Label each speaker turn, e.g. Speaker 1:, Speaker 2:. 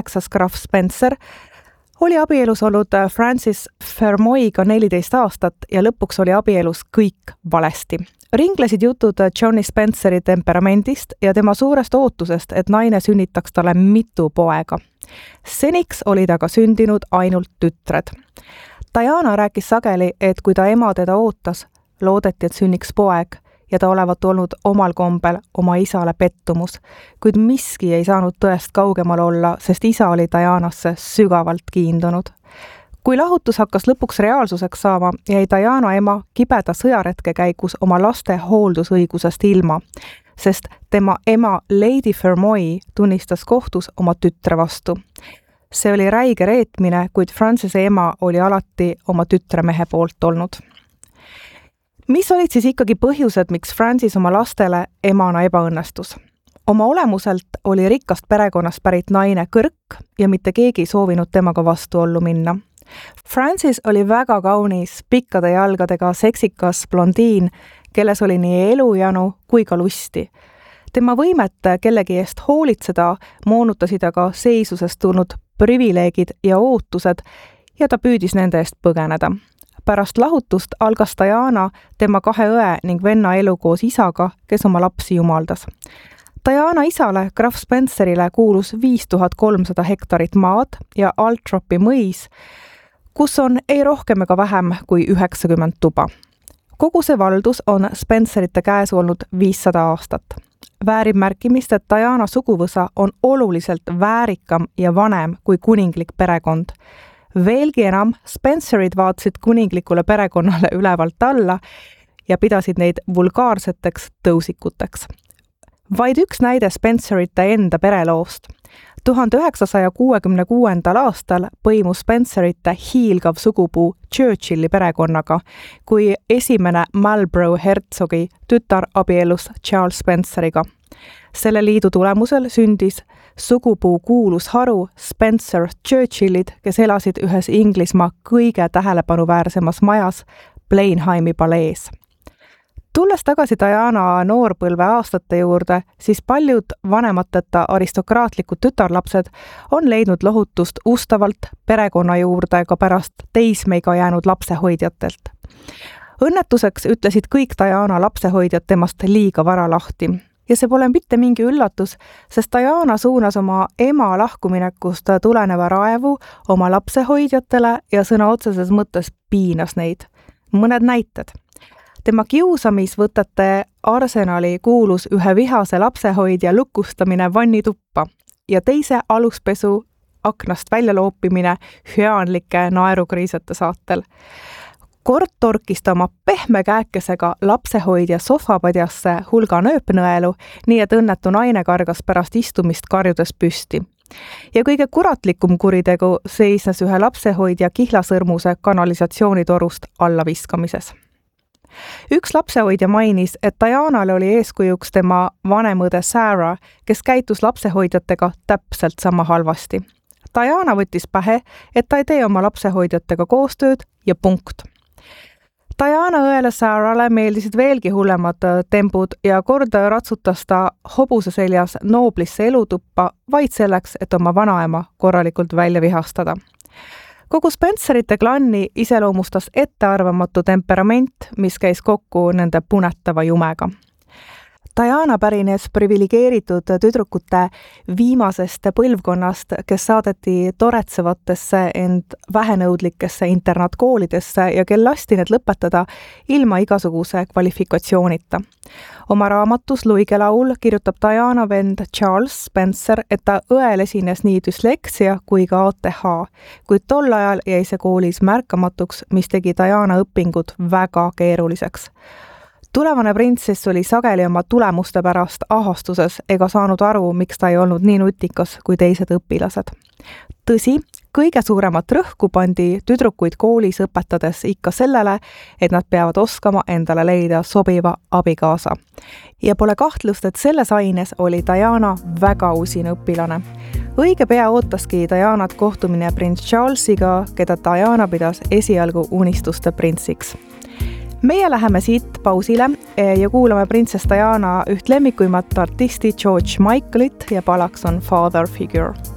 Speaker 1: 9. Graf Spencer oli abielus olnud Frances Fermoiga 14 aastat ja lõpuks oli abielus kõik valesti. Ringlesid jutud Johnny Spenceri temperamendist ja tema suurest ootusest, et naine sünnitaks talle mitu poega. Seniks oli ta ka sündinud ainult tütred. Diana rääkis sageli, et kui ta ema teda ootas, loodeti, et sünniks poeg ja ta olevat olnud omal kombel oma isale pettumus, kuid miski ei saanud tõest kaugemal olla, sest isa oli Dianasse sügavalt kiindunud. Kui lahutus hakkas lõpuks reaalsuseks saama, jäi Diana ema kibeda sõjaretke käigus oma laste hooldusõigusest ilma, sest tema ema Lady Fermoi tunnistas kohtus oma tütre vastu. See oli räige reetmine, kuid Francese ema oli alati oma tütre mehe poolt olnud. Mis olid siis ikkagi põhjused, miks Frances oma lastele emana ebaõnnestus? Oma olemuselt oli rikkast perekonnast pärit naine kõrk ja mitte keegi ei soovinud temaga vastuollu minna. Frances oli väga kaunis, pikkade jalgadega seksikas blondiin, kelles oli nii elujanu kui ka lusti. Tema võimet kellegi eest hoolitseda moonutasid aga seisusest tulnud privileegid ja ootused ja ta püüdis nende eest põgeneda. Pärast lahutust algas Diana tema 2 õe ning venna elu koos isaga, kes oma lapsi jumaldas. Diana isale, Graf Spencerile, kuulus 5300 hektarit maad ja Altropi mõis, kus on ei rohkem ega vähem kui 90 tuba. Kogu see valdus on Spencerite käes olnud 500 aastat. Väärib märkimist, et Diana suguvõsa on oluliselt väärikam ja vanem kui kuninglik perekond. Veelgi enam, Spencerid vaatasid kuninglikule perekonnale ülevalt alla ja pidasid neid vulgaarseteks tõusikuteks. Vaid üks näide Spencerite enda pereloost. 1966. aastal põimus Spencerite hiilgav sugupuu Churchilli perekonnaga, kui esimene Marlborough hertsogi tütar abiellus Charles Spenceriga. Selle liidu tulemusel sündis sugupuu kuulus haru Spencer Churchillid, kes elasid ühes Inglismaa kõige tähelepanuväärsemas majas Blenheimi palees. Tulles tagasi Diana noorpõlve aastate juurde, siis paljud vanemateta aristokraatlikud tütarlapsed on leidnud lohutust ustavalt perekonna juurde ka pärast teismeiga jäänud lapsehoidjatelt. Õnnetuseks ütlesid kõik Diana lapsehoidjad temast liiga vara lahti. Ja see pole mitte mingi üllatus, sest Diana suunas oma ema lahkuminekust tuleneva raevu oma lapsehoidjatele ja sõna otseses mõttes piinas neid. Mõned näited. Tema kiusamisvõtete arsenali kuulus ühe vihase lapsehoidja lukustamine vannituppa ja teise aluspesu aknast välja loopimine hüaanlike naerukriisete saatel. Kord torkis ta oma pehme käekesega lapsehoidja sofapadjasse hulga nööpnõelu, nii et õnnetu naine kargas pärast istumist karjudes püsti. Ja kõige kuratlikum kuritegu seisnes ühe lapsehoidja kihlasõrmuse kanalisatsioonitorust allaviskamises. Üks lapsehoidja mainis, et Dianale oli eeskujuks tema vanemõde Sarah, kes käitus lapsehoidjatega täpselt sama halvasti. Diana võttis pähe, et ta ei tee oma lapsehoidjatega koostööd ja punkt. Diana õele Sarah'le meeldisid veelgi hullemad tempud ja kord ratsutas ta hobuse seljas nooblisse elutuppa vaid selleks, et oma vanaema korralikult välja vihastada. Kogu Spencerite klanni iseloomustas ettearvamatu temperament, mis käis kokku nende punetava jumega. Diana pärines priviligeeritud tüdrukute viimasest põlvkonnast, kes saadeti toretsevatesse end vähenõudlikesse internaatkoolidesse ja kel lasti need lõpetada ilma igasuguse kvalifikatsioonita. Oma raamatus Luige laul kirjutab Diana vend Charles Spencer, et ta õel esines nii düsleksia kui ka ATH, kuid tol ajal jäi see koolis märkamatuks, mis tegi Diana õpingud väga keeruliseks. Tulevane printsess oli sageli oma tulemuste pärast ahastuses ega saanud aru, miks ta ei olnud nii nutikas kui teised õpilased. Tõsi, kõige suuremat rõhku pandi tüdrukuid koolis õpetades ikka sellele, et nad peavad oskama endale leida sobiva abikaasa. Ja pole kahtlust, et selles aines oli Diana väga usin õpilane. Õige pea ootaski Dianat kohtumine prints Charlesiga, keda Diana pidas esialgu unistuste printsiks. Meie läheme siit pausile ja kuulame printsess Diana üht lemmikuimat artisti George Michaelit ja palaks on Father Figure.